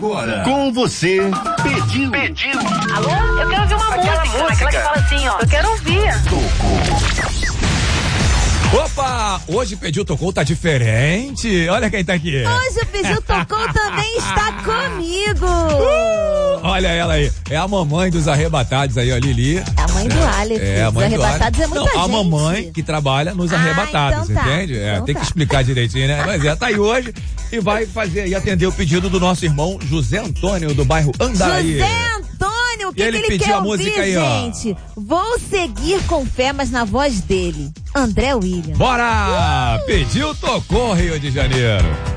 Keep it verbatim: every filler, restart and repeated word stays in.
Agora, com você, pediu. Pediu. Alô? Eu quero ouvir uma Aquela música. música. Aquela que fala assim, ó. Eu quero ouvir. Opa! Hoje Pediu Tocou tá diferente. Olha quem tá aqui. Hoje o Pediu Tocou também está comigo. Uh, olha ela aí. É a mamãe dos arrebatados aí, ó, Lili. É a mãe do Aleph. É, a mãe Os do arrebatados Aleph. é muita Não, gente. a mamãe que trabalha nos Ah, arrebatados, então tá. entende? É, Então tem tá. que explicar direitinho, né? Mas é, tá aí hoje e vai fazer e atender o pedido do nosso irmão José Antônio, do bairro Andaraí. José Antônio, o que, E ele que ele pediu quer a ouvir, música aí, ó. gente? Vou seguir com fé, mas na voz dele, André Williams. Bora! Pediu, tocou, Rio de Janeiro.